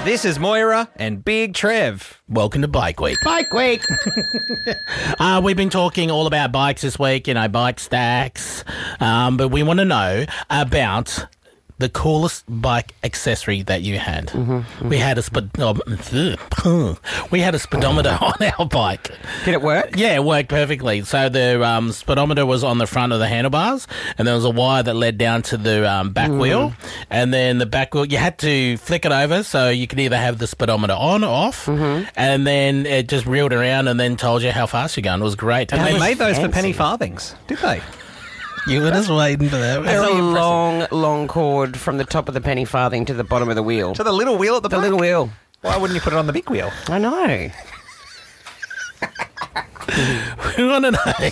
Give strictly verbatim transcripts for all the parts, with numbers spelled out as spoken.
This is Moira and Big Trev. Welcome to Bike Week. Bike Week. uh, we've been talking all about bikes this week, you know, bike stacks, um, but we want to know about the coolest bike accessory that you had. Mm-hmm, mm-hmm. We had a sped- oh, we had a speedometer on our bike. Did it work? Yeah, it worked perfectly. So the um, speedometer was on the front of the handlebars, and there was a wire that led down to the um, back mm. wheel, and then the back wheel, you had to flick it over so you could either have the speedometer on or off, mm-hmm. and then it just reeled around and then told you how fast you're going. It was great. And that they was made those fancy. for penny farthings, did they? You were just waiting for that. There's a long, long cord from the top of the penny farthing to the bottom of the wheel. To the little wheel at the The back? little wheel. Why wouldn't you put it on the big wheel? I know. We want to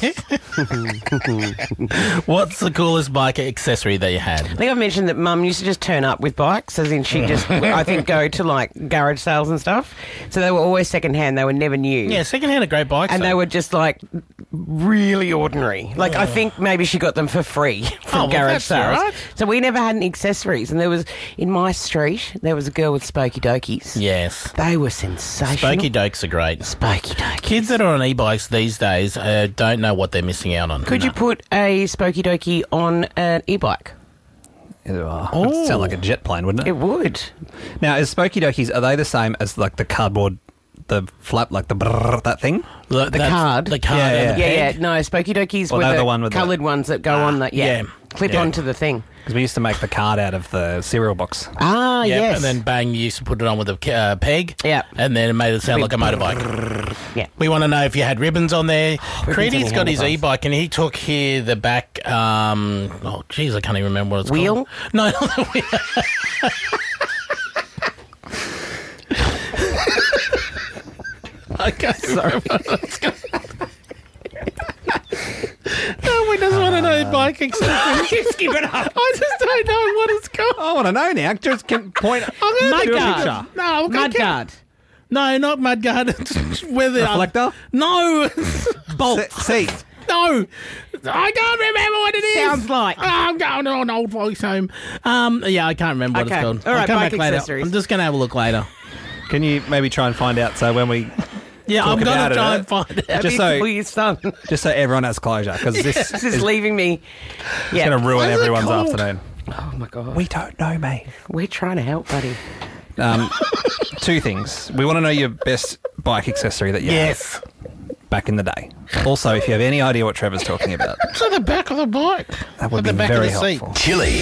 know what's the coolest bike accessory that you had? I think I've mentioned that Mum used to just turn up with bikes, as in she just, I think, go to like garage sales and stuff. So they were always second hand. They were never new. Yeah, second-hand are great bikes. And though. they were just like really ordinary. Like I think maybe she got them for free from Oh, well, garage that's sales. all right. So we never had any accessories. And there was, in my street, there was a girl with Spokey Dokies. Yes. They were sensational. Spokey dokes are great. Spokey Dokies. Kids that are on e-bikes these days uh, don't know what they're missing out on. Could No. you put a Spokey Dokie on an e-bike? Oh, Oh. It'd sound like a jet plane, wouldn't it? It would. Now, is Spokey Dokies, are they the same as like the cardboard, the flap, like the brrr, that thing? The, The card? The card Yeah, and yeah. the Yeah, yeah. peg. No, Spokey Dokies Well, were they're the, the one with the- coloured ones that go on the, yeah, yeah. clip Yeah. onto the thing. Because we used to make the card out of the cereal box. Ah, Yep, yes. and then bang, you used to put it on with a uh, peg. Yep. And then it made it sound like a motorbike. Yeah. We want to know if you had ribbons on there. Creedy's on got the his handlebars. e-bike and he took here the back, um, oh, geez, I can't even remember what it's Wheel? called. No, not the wheel. Okay, sorry. No, we just want to know bike accessories. Skip it up. I just don't know what it's called. I want to know now. Just can point I'm gonna do a Mudguard. picture. No, I'm gonna get- Mudguard. No, not mudguard. It's with the Reflector? No, bolt. Se- seat. No, I can't remember what it is. Sounds like. Oh, I'm going on old voice home. Um, yeah, I can't remember what Okay. it's called. All I'll right, come bike back later. accessories. I'm just gonna have a look later. Can you maybe try and find out so when we... Yeah, Talk I'm about gonna it, try uh, and find it. Just Just so- so your son. Just so everyone has closure, because this This is is leaving me. Yeah. going to ruin What is it everyone's called? afternoon. Oh my god. We don't know, mate. We're trying to help, buddy. Um, two things. We want to know your best bike accessory that you Yes, had back in the day. Also, if you have any idea what Trevor's talking about, it's at the back of the bike. that would At be the back very of the seat. helpful. Chili.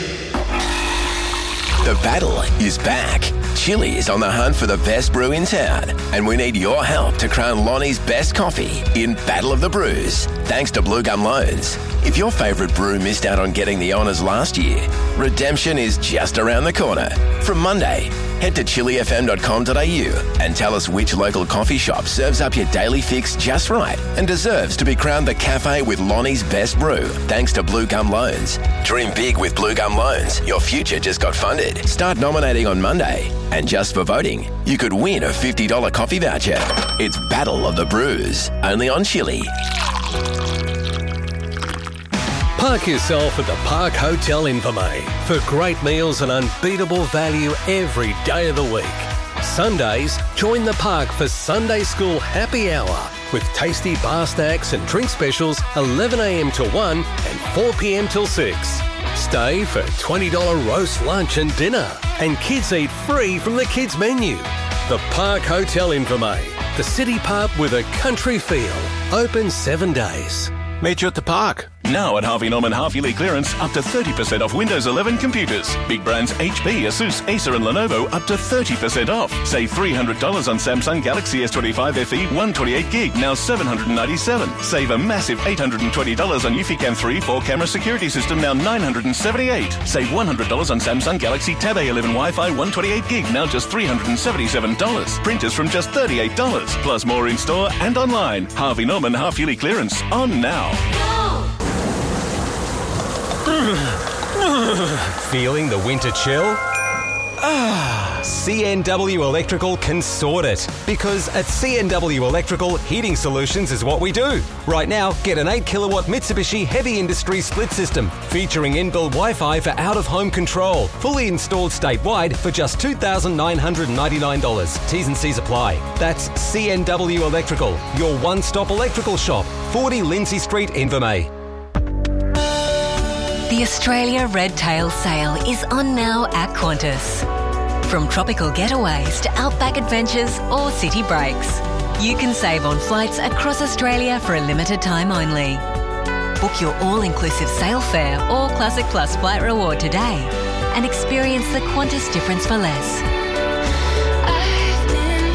The battle is back. Chili is on the hunt for the best brew in town, and we need your help to crown Lonnie's best coffee in Battle of the Brews, thanks to Blue Gum Loans. If your favourite brew missed out on getting the honours last year, redemption is just around the corner. From Monday, head to chili f m dot com dot a u and tell us which local coffee shop serves up your daily fix just right and deserves to be crowned the cafe with Lonnie's best brew, thanks to Blue Gum Loans. Dream big with Blue Gum Loans. Your future just got funded. Start nominating on Monday. And just for voting, you could win a fifty dollars coffee voucher. It's Battle of the Brews, only on Chili. Park yourself at the Park Hotel Invermay for great meals and unbeatable value every day of the week. Sundays, join the park for Sunday School Happy Hour with tasty bar snacks and drink specials eleven a m to one and four p m till six. Stay for twenty dollars roast lunch and dinner, and kids eat free from the kids menu. The Park Hotel Invermay, the city pub with a country feel. Open seven days. Meet you at the park. Now at Harvey Norman half-yearly clearance, up to thirty percent off Windows eleven computers. Big brands H P, Asus, Acer and Lenovo up to thirty percent off. Save three hundred dollars on Samsung Galaxy S twenty-five F E one twenty-eight gig, now seven hundred ninety-seven dollars. Save a massive eight hundred twenty dollars on Eufy three four camera security system, now nine hundred seventy-eight dollars. Save one hundred dollars on Samsung Galaxy Tab A eleven Wi-Fi one twenty-eight gig, now just three hundred seventy-seven dollars. Printers from just thirty-eight dollars. Plus more in store and online. Harvey Norman half-yearly clearance on now. Feeling the winter chill? Ah, C N W Electrical can sort it. Because at C N W Electrical, heating solutions is what we do. Right now, get an eight kilowatt Mitsubishi Heavy Industry split system featuring inbuilt Wi-Fi for out-of-home control. Fully installed statewide for just two thousand nine hundred ninety-nine dollars. T's and C's apply. That's C N W Electrical, your one-stop electrical shop. forty Lindsay Street, Invermay. The Australia Red Tail Sale is on now at Qantas. From tropical getaways to outback adventures or city breaks, you can save on flights across Australia for a limited time only. Book your all-inclusive sale fare or Classic Plus flight reward today and experience the Qantas difference for less. I've been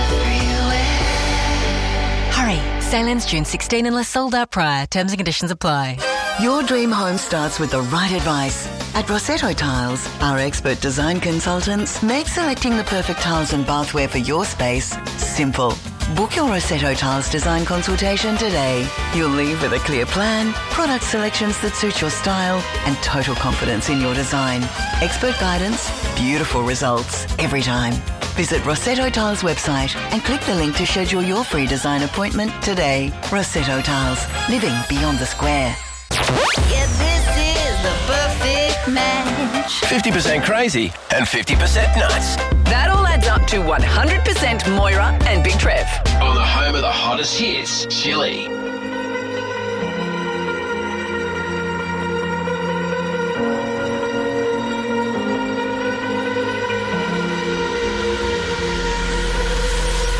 everywhere. Hurry, sale ends June sixteenth unless sold out prior. Terms and conditions apply. Your dream home starts with the right advice. At Rossetto Tiles, our expert design consultants make selecting the perfect tiles and bathware for your space simple. Book your Rossetto Tiles design consultation today. You'll leave with a clear plan, product selections that suit your style, and total confidence in your design. Expert guidance, beautiful results every time. Visit Rossetto Tiles website and click the link to schedule your free design appointment today. Rossetto Tiles, living beyond the square. Yeah, this is the perfect match. fifty percent crazy and fifty percent nuts. That all adds up to one hundred percent Moira and Big Trev. On the home of the hottest hits, Chili.